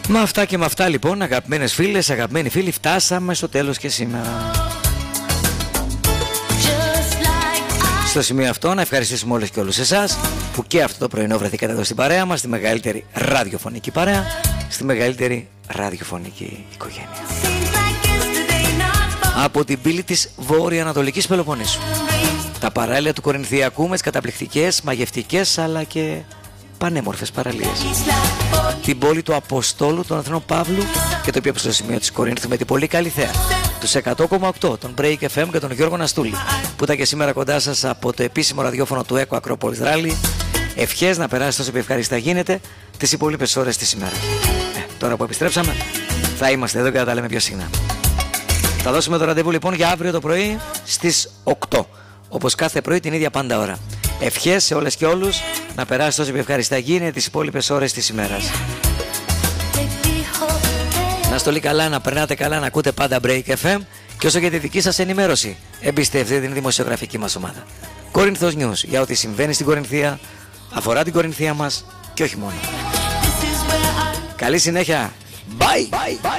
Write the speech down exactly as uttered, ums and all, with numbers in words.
Με αυτά και με αυτά λοιπόν, αγαπημένες φίλες, αγαπημένοι φίλοι, φτάσαμε στο τέλος και σήμερα. Στο σημείο αυτό να ευχαριστήσουμε όλες και όλους εσάς που και αυτό το πρωινό βρεθήκατε εδώ στην παρέα μας, στη μεγαλύτερη ραδιοφωνική παρέα, στη μεγαλύτερη ραδιοφωνική οικογένεια. Από την πύλη της Βόρειο-Ανατολικής Πελοποννήσου, τα παράλια του Κορινθιακού με τις καταπληκτικές, μαγευτικές αλλά και πανέμορφες παραλίες, την πόλη του Αποστόλου, τον Αθηνό Παύλου και το πιο ψηλό σημείο της Κορίνθου με την πολύ καλή θέα, τους εκατό κόμμα οκτώ, τον Break εφ εμ και τον Γιώργο Ναστούλη που ήταν και σήμερα κοντά σας από το επίσημο ραδιόφωνο του Echo Acropolis Rally. Ευχές να περάσει τόσο ευχαριστά γίνεται τις υπόλοιπες ώρες της ημέρας. Ε, τώρα που επιστρέψαμε θα είμαστε εδώ και θα τα λέμε πιο συχνά. Θα δώσουμε το ραντεβού λοιπόν για αύριο το πρωί στις οκτώ, όπως κάθε πρωί την ίδια πάντα ώρα. Ευχές σε όλες και όλους να περάσει τόσο ευχαριστά γίνεται τις υπόλοιπες ώρες της ημέρας. Να στολεί καλά, να περνάτε καλά, να ακούτε πάντα Break εφ εμ και όσο για τη δική σας ενημέρωση, εμπιστευτείτε την δημοσιογραφική μας ομάδα Κορινθός News για ό,τι συμβαίνει στην Κορινθία, αφορά την Κορινθία μας και όχι μόνο. Καλή συνέχεια. Bye. Bye. Bye.